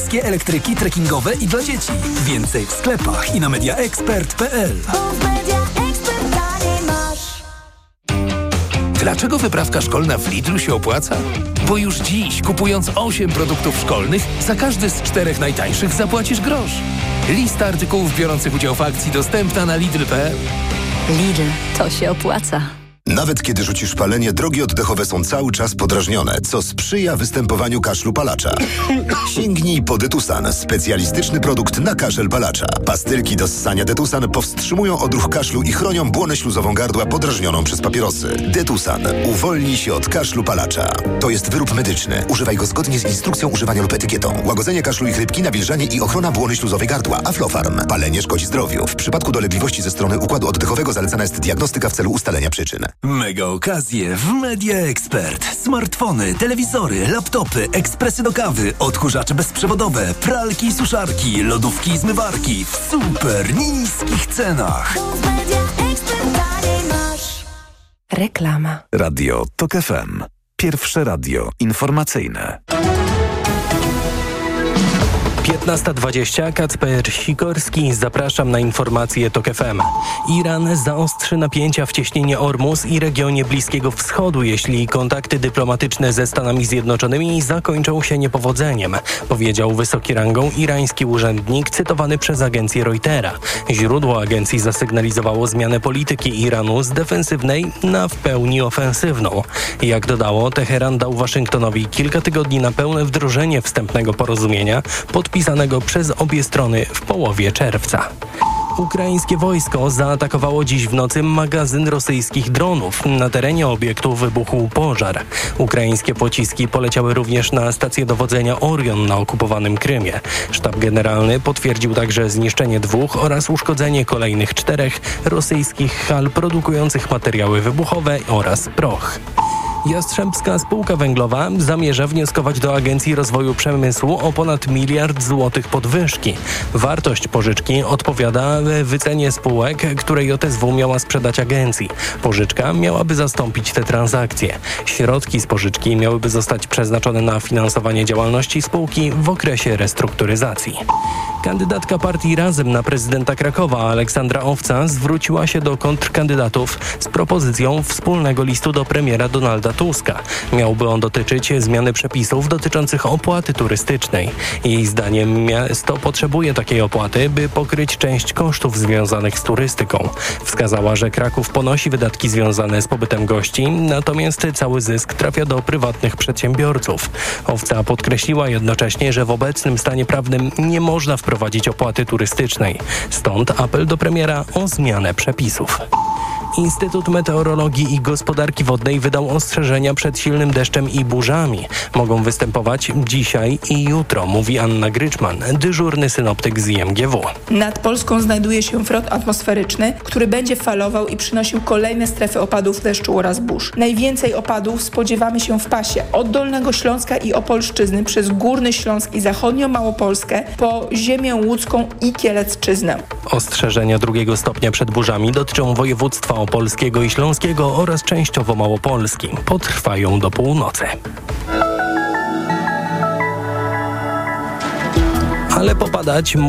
wszystkie elektryki trekkingowe i dla dzieci. Więcej w sklepach i na mediaexpert.pl. Dlaczego wyprawka szkolna w Lidlu się opłaca? Bo już dziś, kupując 8 produktów szkolnych, za każdy z 4 najtańszych zapłacisz grosz. Lista artykułów biorących udział w akcji dostępna na Lidl.pl. Lidl, to się opłaca. Nawet kiedy rzucisz palenie, drogi oddechowe są cały czas podrażnione, co sprzyja występowaniu kaszlu palacza. Sięgnij po Detusan, specjalistyczny produkt na kaszel palacza. Pastylki do ssania Detusan powstrzymują odruch kaszlu i chronią błonę śluzową gardła podrażnioną przez papierosy. Detusan. Uwolnij się od kaszlu palacza. To jest wyrób medyczny. Używaj go zgodnie z instrukcją używania lub etykietą. Łagodzenie kaszlu i chrypki, nawilżanie i ochrona błony śluzowej gardła. Aflofarm. Palenie szkodzi zdrowiu. W przypadku dolegliwości ze strony układu oddechowego zalecana jest diagnostyka w celu ustalenia przyczyn. Mega okazje w Media Expert. Smartfony, telewizory, laptopy, ekspresy do kawy, odkurzacze bezprzewodowe, pralki i suszarki, lodówki i zmywarki w super niskich cenach. Reklama. Radio TOK FM. Pierwsze radio informacyjne. 15:20. Kacper Sikorski. Zapraszam na informacje TOK FM. Iran zaostrzy napięcia w cieśninie Ormus i regionie Bliskiego Wschodu, jeśli kontakty dyplomatyczne ze Stanami Zjednoczonymi zakończą się niepowodzeniem, powiedział wysoki rangą irański urzędnik cytowany przez agencję Reutera. Źródło agencji zasygnalizowało zmianę polityki Iranu z defensywnej na w pełni ofensywną. Jak dodało, Teheran dał Waszyngtonowi kilka tygodni na pełne wdrożenie wstępnego porozumienia podpisanego przez obie strony w połowie czerwca. Ukraińskie wojsko zaatakowało dziś w nocy magazyn rosyjskich dronów. Na terenie obiektu wybuchł pożar. Ukraińskie pociski poleciały również na stację dowodzenia Orion na okupowanym Krymie. Sztab generalny potwierdził także zniszczenie 2 oraz uszkodzenie kolejnych 4 rosyjskich hal produkujących materiały wybuchowe oraz proch. Jastrzębska Spółka Węglowa zamierza wnioskować do Agencji Rozwoju Przemysłu o ponad 1 miliard złotych podwyżki. Wartość pożyczki odpowiada wycenie spółek, które JSW miała sprzedać agencji. Pożyczka miałaby zastąpić te transakcje. Środki z pożyczki miałyby zostać przeznaczone na finansowanie działalności spółki w okresie restrukturyzacji. Kandydatka partii Razem na prezydenta Krakowa, Aleksandra Owca, zwróciła się do kontrkandydatów z propozycją wspólnego listu do premiera Donalda Tuska. Miałby on dotyczyć zmiany przepisów dotyczących opłaty turystycznej. Jej zdaniem miasto potrzebuje takiej opłaty, by pokryć część kosztów związanych z turystyką. Wskazała, że Kraków ponosi wydatki związane z pobytem gości, natomiast cały zysk trafia do prywatnych przedsiębiorców. Owca podkreśliła jednocześnie, że w obecnym stanie prawnym nie można wprowadzić opłaty turystycznej. Stąd apel do premiera o zmianę przepisów. Instytut Meteorologii i Gospodarki Wodnej wydał ostrzeżenia przed silnym deszczem i burzami. Mogą występować dzisiaj i jutro, mówi Anna Gryczman, dyżurny synoptyk z IMGW. Nad Polską znajduje się front atmosferyczny, który będzie falował i przynosił kolejne strefy opadów deszczu oraz burz. Najwięcej opadów spodziewamy się w pasie od Dolnego Śląska i Opolszczyzny przez Górny Śląsk i Zachodnią Małopolskę po ziemię łódzką i Kielecczyznę. Ostrzeżenia 2 stopnia przed burzami dotyczą województwa opolskiego i śląskiego oraz częściowo Małopolski. Potrwają do północy. Ale popadać